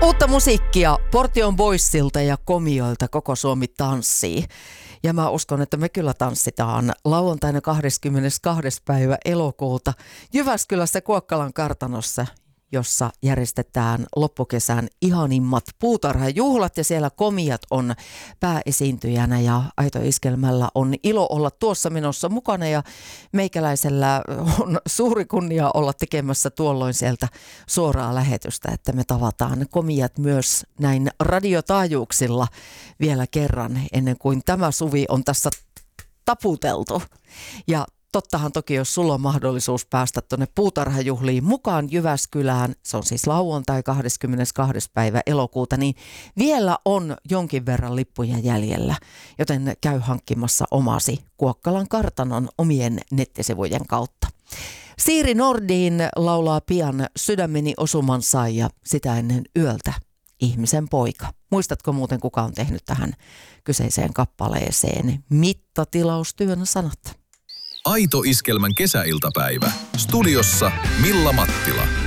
Uutta musiikkia Portion Boysilta ja Komioilta Koko Suomi tanssii. Ja mä uskon, että me kyllä tanssitaan lauantaina 22. päivä elokuuta Jyväskylässä Kuokkalan kartanossa, jossa järjestetään loppukesän ihanimmat puutarhajuhlat ja siellä Komiat on pääesiintyjänä ja Aito Iskelmällä on ilo olla tuossa menossa mukana ja meikäläisellä on suuri kunnia olla tekemässä tuolloin sieltä suoraa lähetystä, että me tavataan Komiat myös näin radiotaajuuksilla vielä kerran ennen kuin tämä suvi on tässä taputeltu. Ja tottahan toki, jos sulla on mahdollisuus päästä tuonne puutarhajuhliin mukaan Jyväskylään, se on siis lauantai 22. päivä elokuuta, niin vielä on jonkin verran lippuja jäljellä, joten käy hankkimassa omasi Kuokkalan kartanon omien nettisivujen kautta. Siiri Nordin laulaa pian Sydämeni osuman sai ja sitä ennen Yöltä Ihmisen poika. Muistatko muuten, kuka on tehnyt tähän kyseiseen kappaleeseen mittatilaustyön sanat? Aito Iskelmän kesäiltapäivä. Studiossa Milla Mattila.